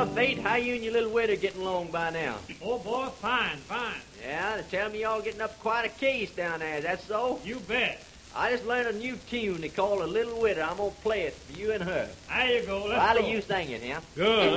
Well, Fate, how you and your little widow getting along by now? Oh, boy, fine, fine. Yeah, they tell me y'all getting up quite a case down there. Is that so? You bet. I just learned a new tune they call A Little Widow. I'm gonna play it for you and her. There you go. Let's How go. do you sing it, huh? Good.